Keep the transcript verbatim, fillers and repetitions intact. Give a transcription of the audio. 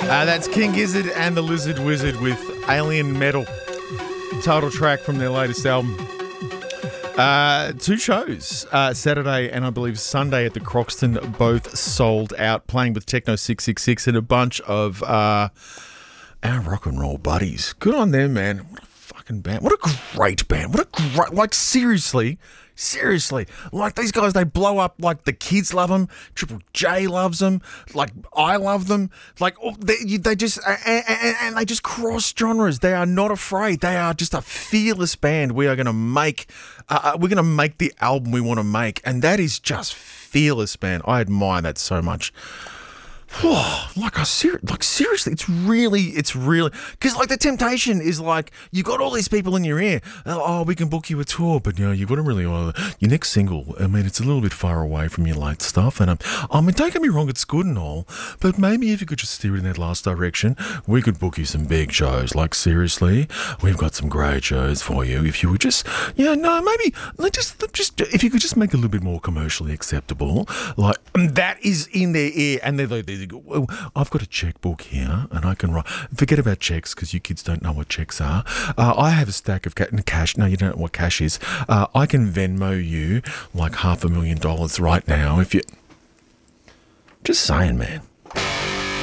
Uh, that's King Gizzard and the Lizard Wizard with Alien Metal, title track from their latest album. Uh, two shows, uh, Saturday and I believe Sunday at the Croxton, both sold out, playing with Techno six six six and a bunch of uh, our rock and roll buddies. Good on them, man. What a fucking band. What a great band. What a great, like seriously, seriously, like these guys, they blow up, like the kids love them, Triple J loves them, like I love them, like they, they just, and, and, and they just cross genres. They are not afraid. They are just a fearless band. We are going to make, uh, we're going to make the album we want to make, and that is just fearless, man. I admire that so much. Oh, like I ser- like seriously, it's really, it's really, because like the temptation is like you got all these people in your ear. Oh, we can book you a tour, but you know you've got to really uh, your next single. I mean, it's a little bit far away from your late stuff, and um, I mean, don't get me wrong, it's good and all, but maybe if you could just steer it in that last direction, we could book you some big shows. Like seriously, we've got some great shows for you. If you would just, you know, no, maybe like just, just if you could just make it a little bit more commercially acceptable, like that is in their ear, and they're like. They're Well, I've got a checkbook here and I can write. Forget about checks because you kids don't know what checks are. Uh, I have a stack of cash. No, you don't know what cash is. Uh, I can Venmo you like half a million dollars right now if you. Just saying, man.